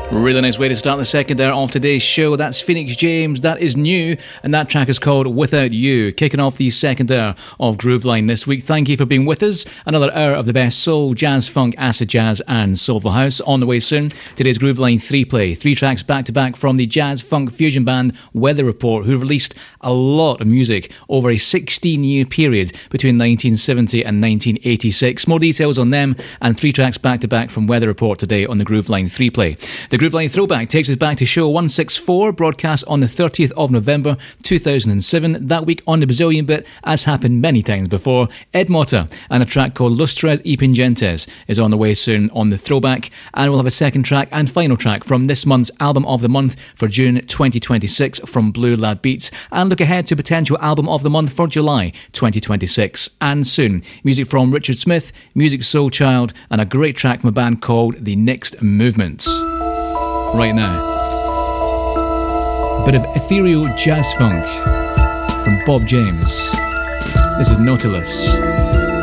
Really nice way to start the second hour of today's show. That's Phoenix James, that is new, and that track is called Without You, kicking off the second hour of Grooveline this week. Thank you for being with us. Another hour of the best soul, jazz, funk, acid jazz and soulful house on the way soon. Today's Grooveline 3-play, 3 tracks back to back from the jazz funk fusion band Weather Report, who released a lot of music over a 16-year period between 1970 and 1986. More details on them and 3 tracks back to back from Weather Report today on the Grooveline 3-play. The Grooveline Throwback takes us back to show 164, broadcast on the 30th of November 2007. That week on the Brazilian bit, as happened many times before, Ed Motta and a track called Lustres y Pingentes is on the way soon on the Throwback, and we'll have a second track and final track from this month's Album of the Month for June 2026 from Blue Lad Beats, and look ahead to potential Album of the Month for July 2026 and soon. Music from Richard Smith, Music Soul Child, and a great track from a band called The Next Movement. Right now, a bit of ethereal jazz funk from Bob James. This is Nautilus.